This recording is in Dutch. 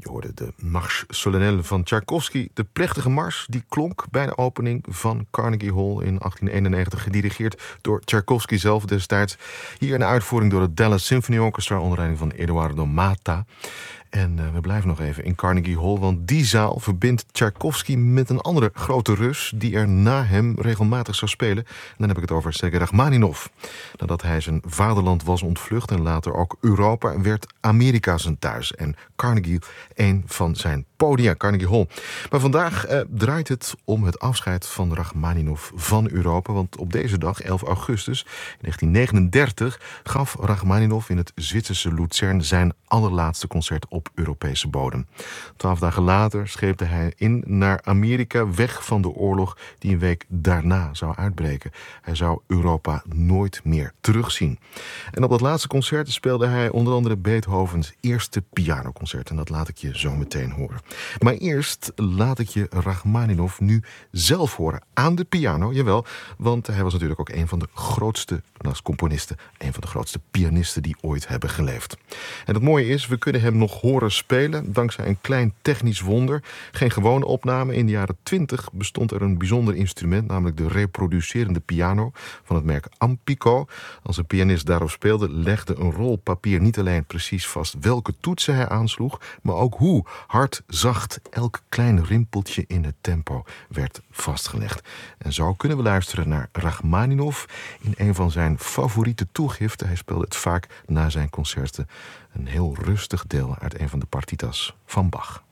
Je hoorde de Marche Solennelle van Tchaikovsky. De plechtige mars die klonk bij de opening van Carnegie Hall in 1891... gedirigeerd door Tchaikovsky zelf destijds. Hier een uitvoering door het Dallas Symphony Orchestra... onder leiding van Eduardo Mata. En we blijven nog even in Carnegie Hall... want die zaal verbindt Tchaikovsky met een andere grote Rus... die er na hem regelmatig zou spelen. En dan heb ik het over Sergei Rachmaninov. Nadat hij zijn vaderland was ontvlucht en later ook Europa... werd Amerika zijn thuis en Carnegie een van zijn podia, Carnegie Hall. Maar vandaag draait het om het afscheid van Rachmaninov van Europa... want op deze dag, 11 augustus 1939... gaf Rachmaninov in het Zwitserse Luzern zijn allerlaatste concert op Europese bodem. 12 dagen later scheepte hij in naar Amerika, weg van de oorlog die een week daarna zou uitbreken. Hij zou Europa nooit meer terugzien. En op dat laatste concert speelde hij onder andere Beethovens eerste pianoconcert. En dat laat ik je zo meteen horen. Maar eerst laat ik je Rachmaninov nu zelf horen aan de piano. Jawel, want hij was natuurlijk ook een van de grootste als componisten, een van de grootste pianisten die ooit hebben geleefd. En het mooie is, we kunnen hem nog horen spelen dankzij een klein technisch wonder. Geen gewone opname. In de jaren 20 bestond er een bijzonder instrument, namelijk de reproducerende piano van het merk Ampico. Als een pianist daarop speelde, legde een rol papier niet alleen precies vast welke toetsen hij aansloeg, maar ook hoe hard, zacht elk klein rimpeltje in het tempo werd vastgelegd. En zo kunnen we luisteren naar Rachmaninov in een van zijn favoriete toegiften. Hij speelde het vaak na zijn concerten. Een heel rustig deel uit een van de partitas van Bach.